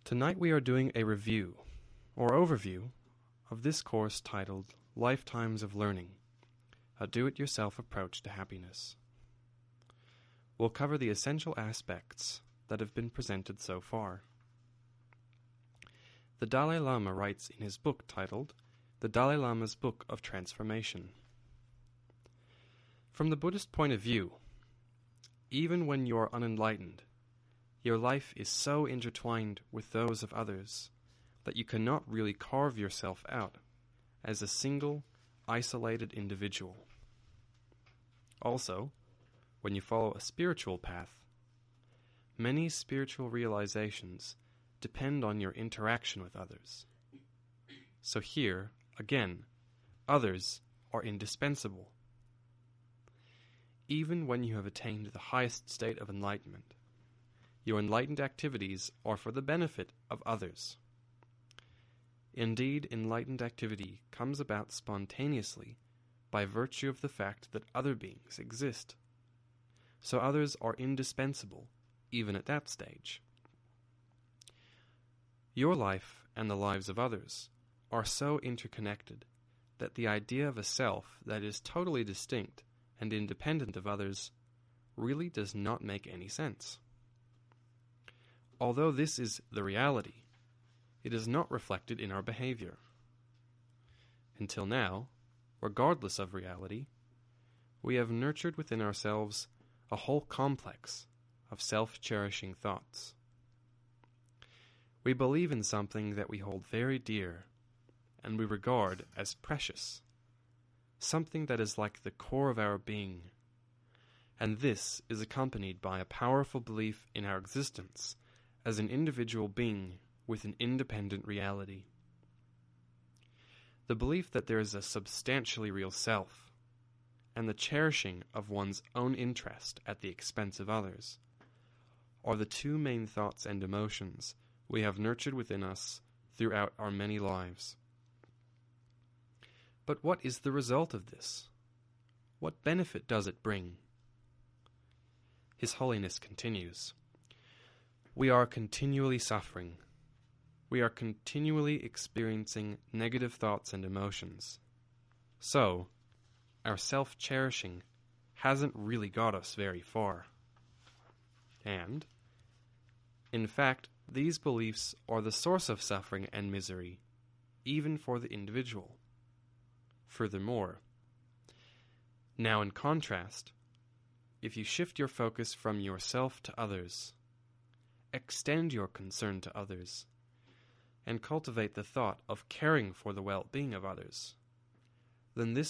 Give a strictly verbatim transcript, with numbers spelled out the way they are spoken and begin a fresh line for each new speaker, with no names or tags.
Tonight we are doing a review, or overview, of this course titled Lifetimes of Learning, a do-it-yourself approach to happiness. We'll cover the essential aspects that have been presented so far. The Dalai Lama writes in his book titled The Dalai Lama's Book of Transformation. From the Buddhist point of view, even when you are unenlightened, your life is so intertwined with those of others that you cannot really carve yourself out as a single, isolated individual. Also, when you follow a spiritual path, many spiritual realizations depend on your interaction with others. So here, again, others are indispensable. Even when you have attained the highest state of enlightenment, your enlightened activities are for the benefit of others. Indeed, enlightened activity comes about spontaneously by virtue of the fact that other beings exist. So others are indispensable, even at that stage. Your life and the lives of others are so interconnected that the idea of a self that is totally distinct and independent of others really does not make any sense. Although this is the reality, it is not reflected in our behavior. Until now, regardless of reality, we have nurtured within ourselves a whole complex of self-cherishing thoughts. We believe in something that we hold very dear and we regard as precious, something that is like the core of our being, and this is accompanied by a powerful belief in our existence as an individual being with an independent reality. The belief that there is a substantially real self, and the cherishing of one's own interest at the expense of others, are the two main thoughts and emotions we have nurtured within us throughout our many lives. But what is the result of this? What benefit does it bring? His Holiness continues, "We are continually suffering. We are continually experiencing negative thoughts and emotions. So, our self-cherishing hasn't really got us very far. And, in fact, these beliefs are the source of suffering and misery, even for the individual. Furthermore, now in contrast, if you shift your focus from yourself to others, extend your concern to others, and cultivate the thought of caring for the well-being of others, then this